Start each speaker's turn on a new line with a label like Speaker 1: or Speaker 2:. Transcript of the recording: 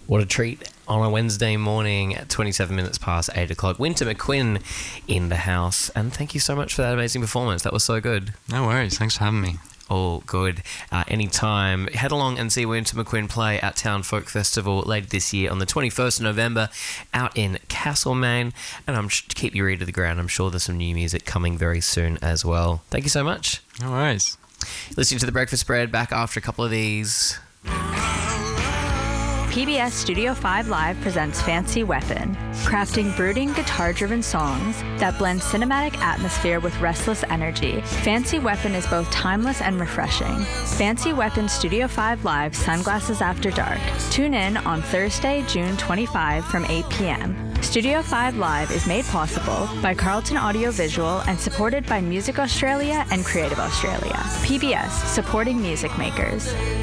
Speaker 1: What a treat on a Wednesday morning at 27 minutes past 8 o'clock. Winter McQuinn in the house. And thank you so much for that amazing performance. That was so good.
Speaker 2: No worries. Thanks for having me.
Speaker 1: All good. Anytime. Head along and see Winter McQuinn play at Town Folk Festival later this year on the 21st of November out in Castlemaine. And keep your ear to the ground. I'm sure there's some new music coming very soon as well. Thank you so much.
Speaker 2: No worries.
Speaker 1: Listening to The Breakfast Spread, back after a couple of these.
Speaker 3: PBS Studio 5 Live presents Fancy Weapon, crafting brooding guitar-driven songs that blend cinematic atmosphere with restless energy. Fancy Weapon is both timeless and refreshing. Fancy Weapon Studio 5 Live Sunglasses After Dark. Tune in on Thursday, June 25 from 8 p.m. Studio 5 Live is made possible by Carlton Audiovisual and supported by Music Australia and Creative Australia. PBS, supporting music makers.